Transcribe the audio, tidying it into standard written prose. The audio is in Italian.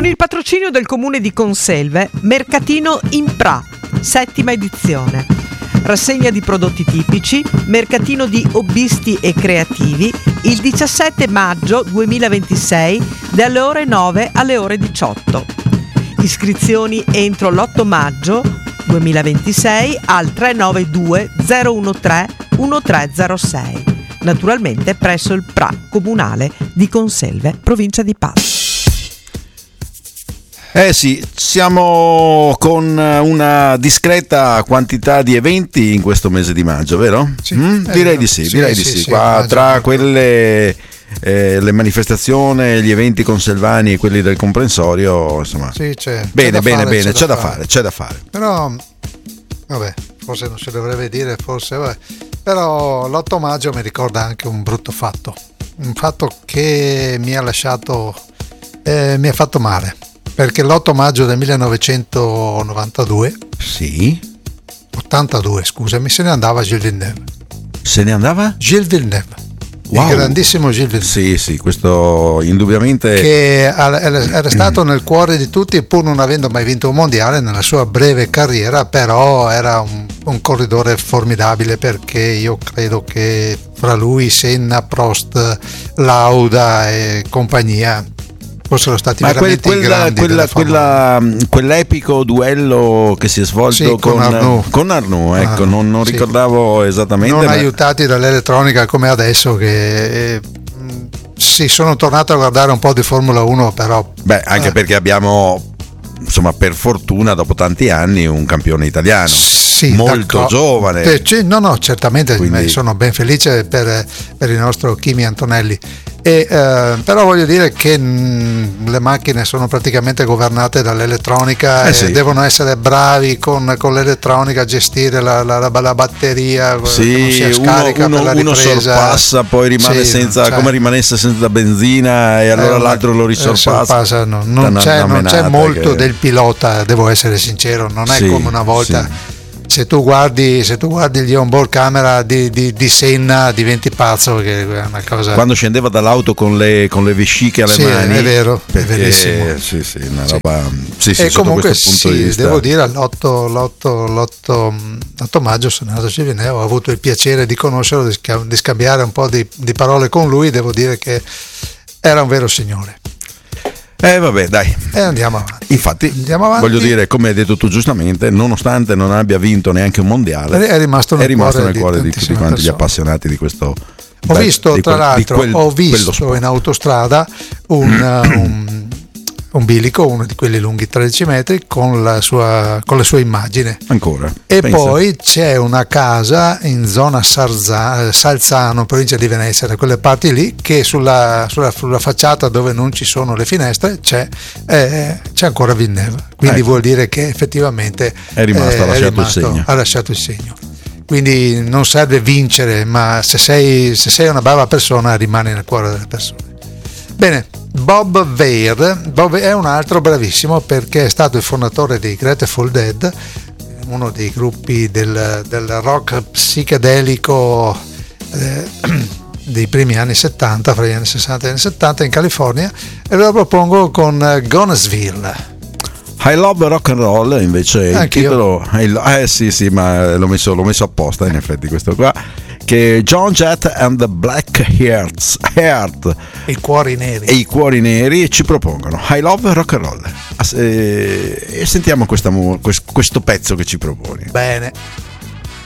Con il patrocinio del comune di Conselve, Mercatino Impra, 7ª edizione. Rassegna di prodotti tipici, mercatino di hobbisti e creativi, il 17 maggio 2026 dalle ore 9 alle ore 18. Iscrizioni entro l'8 maggio 2026 al 392 013 1306. Naturalmente presso il PRA comunale di Conselve, provincia di Padova. Sì, siamo con una discreta quantità di eventi in questo mese di maggio, vero? Sì, direi di sì, direi di sì. Qua, tra quelle le manifestazioni, gli eventi conselvani e quelli del comprensorio, insomma. Sì, c'è da fare. Però vabbè, forse non si dovrebbe dire, però l'8 maggio mi ricorda anche un brutto fatto, un fatto che mi ha lasciato mi ha fatto male. Perché l'8 maggio del 1992, sì, 82, scusami, se ne andava Gilles Villeneuve. Se ne andava? Gilles Villeneuve, wow. Il grandissimo Gilles Villeneuve. Sì, questo indubbiamente. Che era stato nel cuore di tutti, pur non avendo mai vinto un mondiale nella sua breve carriera, però era un corridore formidabile, perché io credo che fra lui, Senna, Prost, Lauda e compagnia fossero stati veramente grandi. Quell'epico duello che si è svolto con Arnoux, ecco, non ricordavo esattamente. Non aiutati dall'elettronica come adesso, che sì, sono tornato a guardare un po' di Formula 1, però anche perché abbiamo, insomma, per fortuna dopo tanti anni un campione italiano. Sì, molto giovane. No, certamente. Quindi sono ben felice per il nostro Kimi Antonelli. Però voglio dire che le macchine sono praticamente governate dall'elettronica, e devono essere bravi con l'elettronica a gestire la batteria, che non sia scarica per la ripresa. Uno sorpassa, poi rimane senza, come rimanesse senza benzina, e allora l'altro lo risorpassa. Non c'è molto del pilota, devo essere sincero, non è come una volta. Sì. Se tu guardi gli onboard camera di Senna diventi pazzo, che è una cosa. Quando scendeva dall'auto con le vesciche alle mani, è vero, è verissimo. Sì, una roba. Sì, e comunque devo dire, l'8 maggio sono andato a Villeneuve, ho avuto il piacere di conoscerlo, di scambiare un po' di parole con lui. Devo dire che era un vero signore. Vabbè, dai. Andiamo avanti. Infatti, voglio dire, come hai detto tu giustamente, nonostante non abbia vinto neanche un mondiale, è rimasto nel cuore di tutti quanti gli appassionati di questo. Ho visto in autostrada un bilico, uno di quelli lunghi 13 metri, con la sua immagine. Ancora. E poi c'è una casa in zona Salzano, provincia di Venezia, da quelle parti lì, che sulla facciata, dove non ci sono le finestre, c'è ancora Villeneuve. Quindi vuol dire che effettivamente ha lasciato il segno. Quindi non serve vincere, ma se sei una brava persona, rimani nel cuore delle persone. Bene. Bob Weir è un altro bravissimo, perché è stato il fondatore dei Grateful Dead, uno dei gruppi del rock psichedelico dei primi anni 70, fra gli anni 60 e gli anni 70 in California, e ve lo propongo con Gonesville. I Love Rock and Roll, invece il titolo. Sì, ma l'ho messo apposta, in effetti, questo qua, che Joan Jett and the Black Heart, i cuori neri, ci propongono I Love Rock and Roll, e sentiamo questo pezzo che ci proponi. Bene.